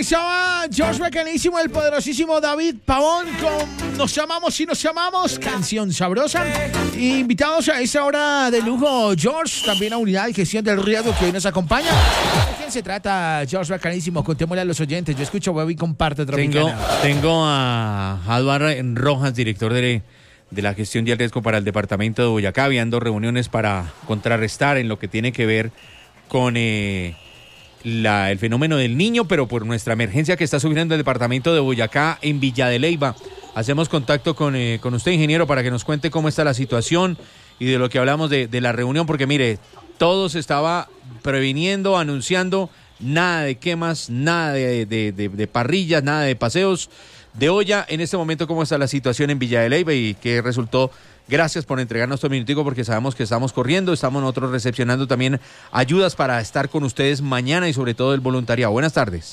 finalizaba George Bacanísimo, el poderosísimo David Pavón con Nos Llamamos y Nos Llamamos, canción sabrosa. Invitados a esta hora de lujo, George, también a Unidad y Gestión del Riesgo que hoy nos acompaña. ¿De quién se trata, George Bacanísimo? Contémosle a los oyentes. Yo escucho Web y comparte Tropicana. Tengo a Eduardo Rojas, director de la gestión del riesgo para el departamento de Boyacá, habíando reuniones para contrarrestar en lo que tiene que ver con el fenómeno del niño, pero por nuestra emergencia que está sufriendo el departamento de Boyacá en Villa de Leyva. Hacemos contacto con usted, ingeniero, para que nos cuente cómo está la situación y de lo que hablamos de la reunión, porque mire, todo se estaba previniendo, anunciando, nada de quemas, nada de parrillas, nada de paseos de olla. En este momento, ¿cómo está la situación en Villa de Leyva y qué resultó? Gracias por entregarnos estos minutico porque sabemos que estamos corriendo, estamos nosotros recepcionando también ayudas para estar con ustedes mañana y sobre todo el voluntariado. Buenas tardes.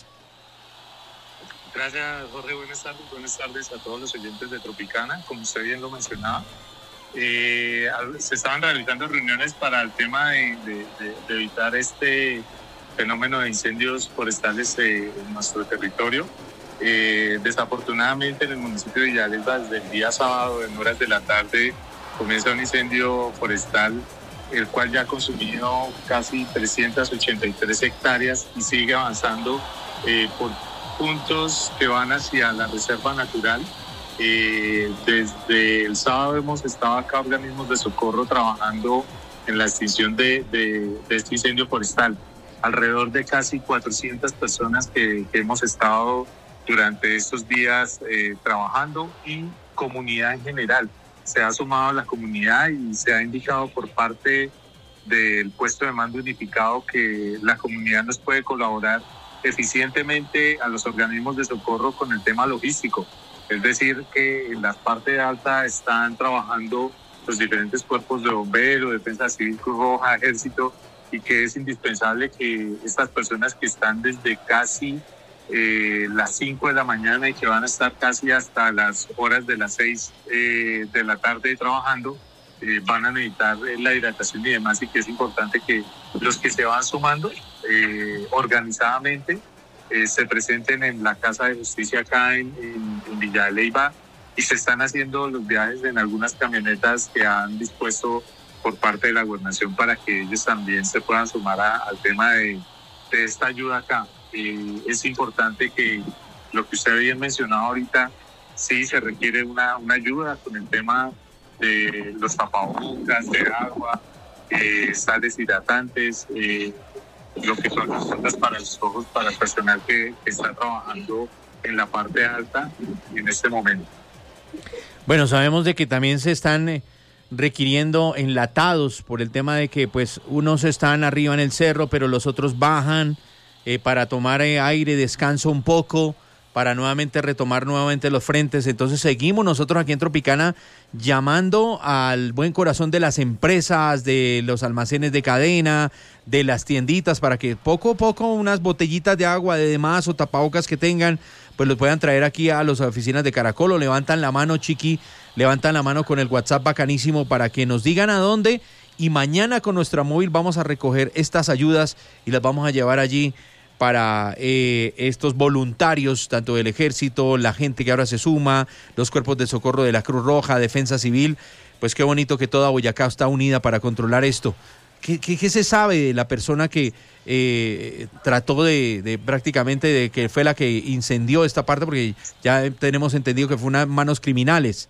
Gracias, Jorge. Buenas tardes a todos los oyentes de Tropicana. Como usted bien lo mencionaba, se estaban realizando reuniones para el tema de evitar este fenómeno de incendios forestales en nuestro territorio. Desafortunadamente en el municipio de Villa de Leyva, desde el día sábado en horas de la tarde comienza un incendio forestal, el cual ya ha consumido casi 383 hectáreas y sigue avanzando por puntos que van hacia la reserva natural. Desde el sábado hemos estado acá organismos de socorro trabajando en la extinción de este incendio forestal. Alrededor de casi 400 personas que hemos estado durante estos días trabajando, y comunidad en general. Se ha sumado a la comunidad y se ha indicado por parte del puesto de mando unificado que la comunidad nos puede colaborar eficientemente a los organismos de socorro con el tema logístico. Es decir, que en la parte alta están trabajando los diferentes cuerpos de bomberos, Defensa Civil, Cruz Roja, Ejército, y que es indispensable que estas personas que están desde casi las 5 de la mañana y que van a estar casi hasta las horas de las 6 de la tarde trabajando, van a necesitar la hidratación y demás, y que es importante que los que se van sumando organizadamente se presenten en la Casa de Justicia acá en Villa de Leyva, y se están haciendo los viajes en algunas camionetas que han dispuesto por parte de la gobernación para que ellos también se puedan sumar al tema de esta ayuda acá. Es importante que lo que usted bien mencionado ahorita, sí se requiere una ayuda con el tema de los tapabocas, de agua, sales hidratantes, lo que son las ondas para los ojos para el personal que está trabajando en la parte alta en este momento. Bueno, sabemos de que también se están requiriendo enlatados por el tema de que pues unos están arriba en el cerro, pero los otros bajan para tomar aire, descanso un poco, para nuevamente retomar nuevamente los frentes. Entonces seguimos nosotros aquí en Tropicana llamando al buen corazón de las empresas, de los almacenes de cadena, de las tienditas, para que poco a poco unas botellitas de agua de demás o tapabocas que tengan, pues los puedan traer aquí a las oficinas de Caracol, o levantan la mano, Chiqui, levantan la mano con el WhatsApp Bacanísimo para que nos digan a dónde, y mañana con nuestra móvil vamos a recoger estas ayudas y las vamos a llevar allí para estos voluntarios, tanto del Ejército, la gente que ahora se suma, los cuerpos de socorro de la Cruz Roja, Defensa Civil. Pues qué bonito que toda Boyacá está unida para controlar esto. ¿Qué se sabe de la persona que trató de prácticamente, de que fue la que incendió esta parte? Porque ya tenemos entendido que fue unas manos criminales.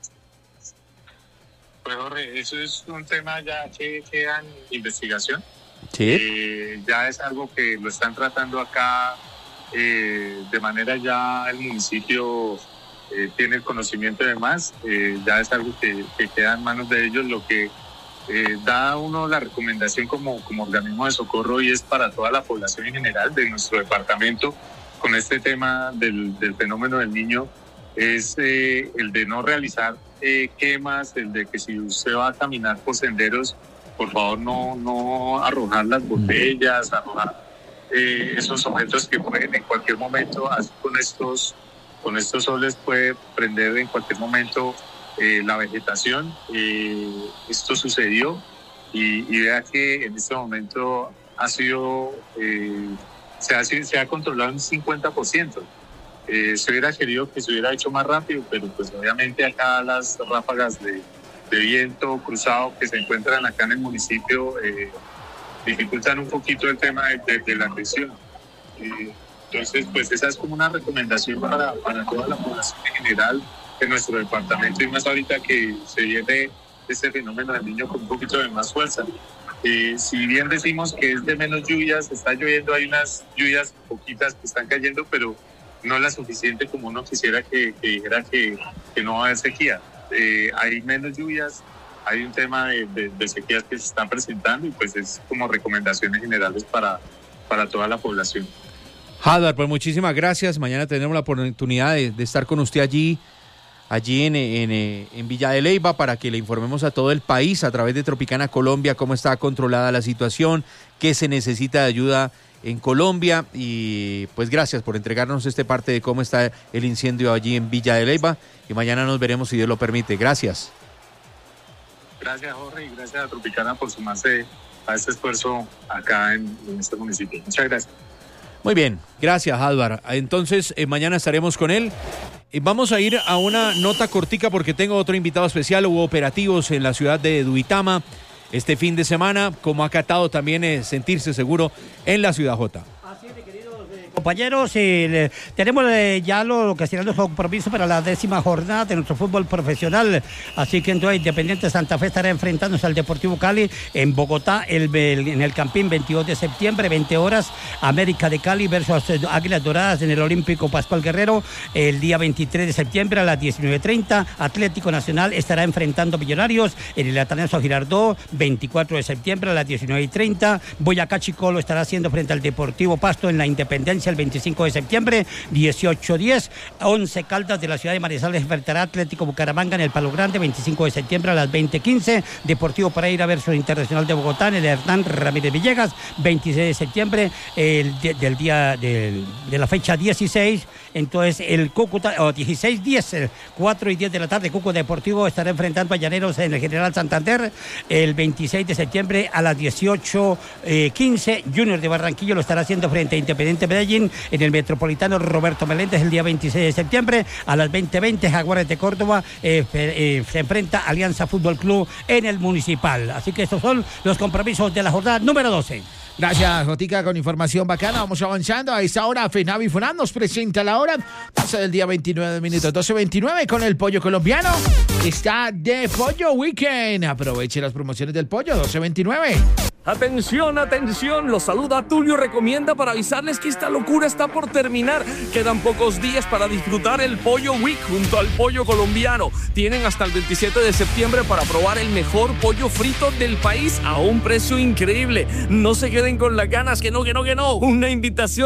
Pues Jorge, eso es un tema ya que queda en investigación. Sí. Ya es algo que lo están tratando acá de manera, ya el municipio tiene el conocimiento de más, ya es algo que queda en manos de ellos. Lo que da uno la recomendación como organismo de socorro, y es para toda la población en general de nuestro departamento con este tema del fenómeno del niño, es el de no realizar quemas, el de que si usted va a caminar por senderos, por favor no arrojar las botellas, arrojar esos objetos que pueden en cualquier momento, así con estos soles puede prender en cualquier momento la vegetación. Esto sucedió y vea que en este momento ha sido se ha controlado un 50%. Se hubiera querido que se hubiera hecho más rápido, pero pues obviamente acá las ráfagas de viento cruzado que se encuentran acá en el municipio dificultan un poquito el tema de la gestión. Entonces, pues esa es como una recomendación para toda la población en general de nuestro departamento, y más ahorita que se viene este fenómeno del Niño con un poquito de más fuerza. Si bien decimos que es de menos lluvias, está lloviendo, hay unas lluvias poquitas que están cayendo, pero no la suficiente como uno quisiera que dijera que no va a haber sequía. Hay menos lluvias, hay un tema de sequías que se están presentando, y pues es como recomendaciones generales para toda la población. Hadvar, pues muchísimas gracias. Mañana tenemos la oportunidad de estar con usted allí en Villa de Leyva, para que le informemos a todo el país a través de Tropicana Colombia cómo está controlada la situación, qué se necesita de ayuda en Colombia, y pues gracias por entregarnos parte de cómo está el incendio allí en Villa de Leyva, y mañana nos veremos si Dios lo permite. Gracias. Gracias, Jorge, y gracias a Tropicana por sumarse a este esfuerzo acá en este municipio. Muchas gracias. Muy bien, gracias, Hadvar. Entonces, mañana estaremos con él. Vamos a ir a una nota cortica porque tengo otro invitado especial. Hubo operativos en la ciudad de Duitama este fin de semana, como ha catado también sentirse seguro en la ciudad J. Así es, queridos compañeros, tenemos ya lo que será nuestro compromiso para la 10ª jornada de nuestro fútbol profesional. Así que entonces Independiente Santa Fe estará enfrentándose al Deportivo Cali en Bogotá en el Campín, 22 de septiembre, 20 horas. América de Cali versus Águilas Doradas en el Olímpico Pascual Guerrero el día 23 de septiembre a las 19:30. Atlético Nacional estará enfrentando Millonarios en el Atanasio Girardot, 24 de septiembre a las 19:30. Boyacá Chicó lo estará haciendo frente al Deportivo Pasto en la Independencia el 25 de septiembre, 18:10. 11 Caldas de la ciudad de Manizales enfrentará Atlético Bucaramanga en el Palo Grande, 25 de septiembre a las 20:15. Deportivo Pereira versus Internacional de Bogotá en el Hernán Ramírez Villegas, 26 de septiembre del día de la fecha 16. Entonces el Cúcuta, 16-10, 4:10 de la tarde, Cúcuta Deportivo estará enfrentando a Llaneros en el General Santander el 26 de septiembre a las 18:15. Junior de Barranquilla lo estará haciendo frente a Independiente Medellín en el Metropolitano Roberto Meléndez el día 26 de septiembre a las 20:20. Jaguares de Córdoba se enfrenta a Alianza Fútbol Club en el Municipal. Así que estos son los compromisos de la jornada número 12. Gracias, Jotica, con información bacana. Vamos avanzando. A esta hora, FENAVI FUNAM nos presenta la hora. Pasa del día 29 minutos, 12:29 con el pollo colombiano. Está de Pollo Weekend. Aproveche las promociones del pollo, 12:29. Atención, atención, los saluda Tulio Recomienda para avisarles que esta locura está por terminar. Quedan pocos días para disfrutar el Pollo Week junto al pollo colombiano. Tienen hasta el 27 de septiembre para probar el mejor pollo frito del país a un precio increíble. No se queden con las ganas, que no. Una invitación